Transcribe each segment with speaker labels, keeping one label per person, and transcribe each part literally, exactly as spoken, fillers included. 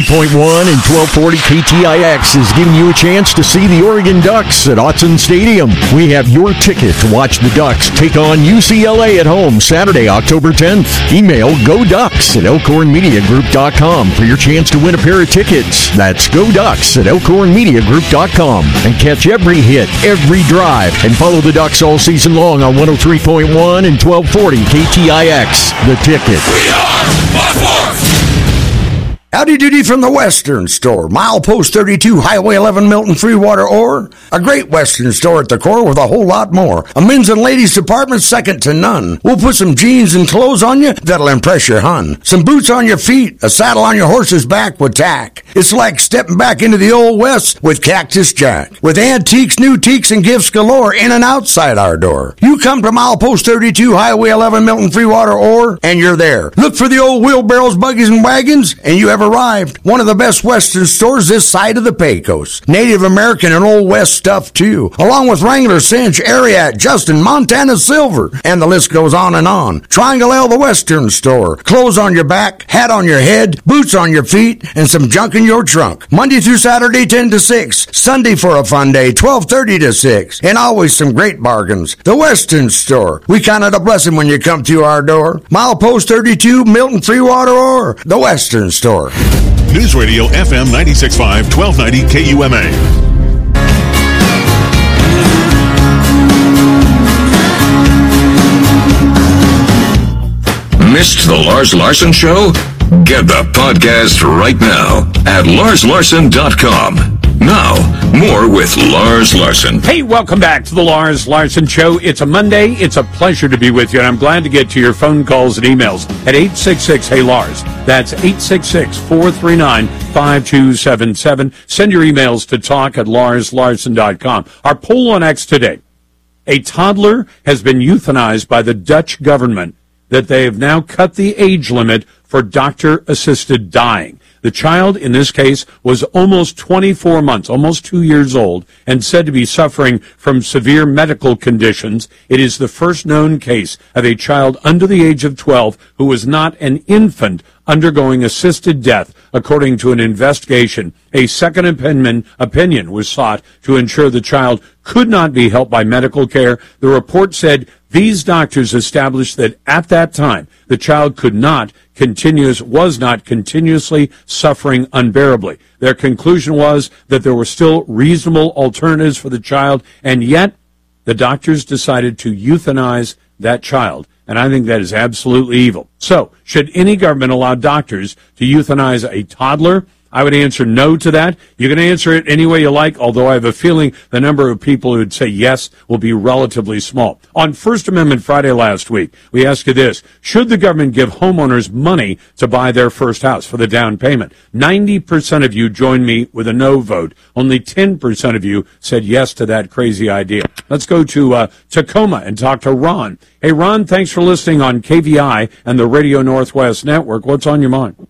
Speaker 1: point one and twelve forty K T I X is giving you a chance to see the Oregon Ducks at Autzen Stadium. We have your ticket to watch the Ducks take on U C L A at home Saturday, October tenth. Email go ducks at elkhorn media group dot com for your chance to win a pair of tickets. That's go ducks at elkhorn media group dot com. And catch every hit, every drive, and follow the Ducks all season long on one oh three point one and twelve forty K T I X. The Ticket.
Speaker 2: We are Buckfork!
Speaker 3: Howdy doody from the Western Store. Milepost thirty-two, Highway eleven, Milton, Freewater, Ore. A great Western store at the core with a whole lot more. A men's and ladies department second to none. We'll put some jeans and clothes on you that'll impress your hun. Some boots on your feet, a saddle on your horse's back with tack. It's like stepping back into the old West with Cactus Jack. With antiques, new teaks, and gifts galore in and outside our door. You come to Milepost thirty-two, Highway eleven, Milton, Freewater, Ore, and you're there. Look for the old wheelbarrows, buggies, and wagons, and you have arrived. One of the best Western stores this side of the Pecos. Native American and Old West stuff too, along with Wrangler, Cinch, Ariat, Justin, Montana Silver, and the list goes on and on. Triangle L, the Western Store. Clothes on your back, hat on your head, boots on your feet, and some junk in your trunk. Monday through Saturday, ten to six. Sunday for a fun day, twelve thirty to six. And always some great bargains. The Western Store. We count it a blessing when you come through our door. Milepost thirty-two, Milton, Freewater, or the Western Store.
Speaker 2: News Radio F M ninety-six point five, twelve ninety K U M A.
Speaker 4: Missed the Lars Larson Show? Get the podcast right now at lars larson dot com. Now, more with Lars Larson.
Speaker 5: Hey, welcome back to the Lars Larson Show. It's a Monday. It's a pleasure to be with you, and I'm glad to get to your phone calls and emails at eight six six, hey Lars. That's eight six six, four three nine, five two seven seven. Send your emails to talk at lars larson dot com. Our poll on X today. A toddler has been euthanized by the Dutch government that they have now cut the age limit for doctor-assisted dying. The child, in this case, was almost twenty-four months, almost two years old, and said to be suffering from severe medical conditions. It is the first known case of a child under the age of twelve who was not an infant undergoing assisted death, according to an investigation. A second opinion, opinion was sought to ensure the child could not be helped by medical care. The report said these doctors established that at that time, the child could not continuous, was not continuously suffering unbearably. Their conclusion was that there were still reasonable alternatives for the child, and yet the doctors decided to euthanize that child. And I think that is absolutely evil. So, should any government allow doctors to euthanize a toddler? I would answer no to that. You can answer it any way you like, although I have a feeling the number of people who would say yes will be relatively small. On First Amendment Friday last week, we asked you this: should the government give homeowners money to buy their first house for the down payment? ninety percent of you joined me with a no vote. Only ten percent of you said yes to that crazy idea. Let's go to uh, Tacoma and talk to Ron. Hey, Ron, thanks for listening on K V I and the Radio Northwest Network. What's on your mind?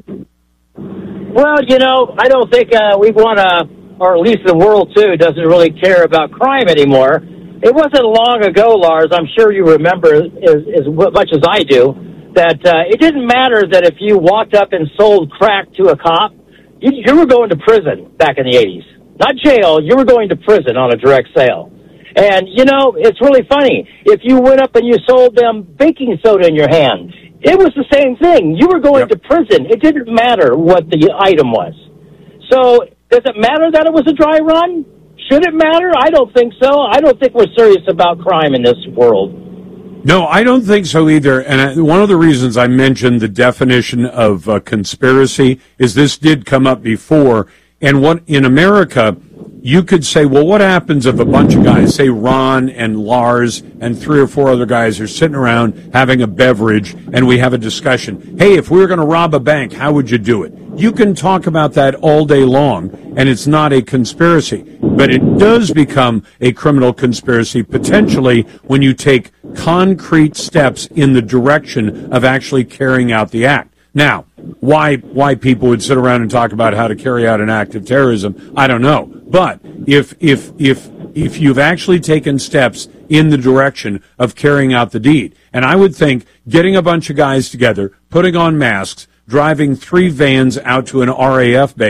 Speaker 6: Well, you know, I don't think uh, we want to, or at least the world, too, doesn't really care about crime anymore. It wasn't long ago, Lars, I'm sure you remember as, as much as I do, that uh, it didn't matter that if you walked up and sold crack to a cop, you, you were going to prison back in the eighties. Not jail, you were going to prison on a direct sale. And, you know, it's really funny. If you went up and you sold them baking soda in your hand, it was the same thing. You were going yep. to prison. It didn't matter what the item was. So does it matter that it was a dry run? Should it matter? I don't think so. I don't think we're serious about crime in this world.
Speaker 5: No, I don't think so either. And I, one of the reasons I mentioned the definition of uh, conspiracy is this did come up before. And what in America, you could say, well, what happens if a bunch of guys, say Ron and Lars and three or four other guys are sitting around having a beverage and we have a discussion? Hey, if we were going to rob a bank, how would you do it? You can talk about that all day long, and it's not a conspiracy. But it does become a criminal conspiracy, potentially, when you take concrete steps in the direction of actually carrying out the act. Now, why why people would sit around and talk about how to carry out an act of terrorism, I don't know. But if if if if you've actually taken steps in the direction of carrying out the deed, and I would think getting a bunch of guys together, putting on masks, driving three vans out to an R A F base,